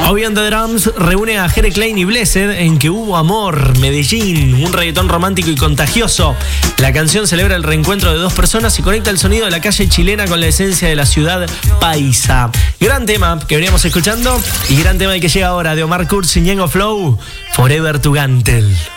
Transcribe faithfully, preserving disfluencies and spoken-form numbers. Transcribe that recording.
Obi and the Drums reúne a Jere Klein y Blessed en Que Hubo Amor, Medellín, un reggaetón romántico y contagioso. La canción celebra el reencuentro de dos personas y conecta el sonido de la calle chilena con la esencia de la ciudad paisa. Gran tema que veníamos escuchando y gran tema el que llega ahora de Omar Kurz y Ñengo Flow, Forever to Gantel.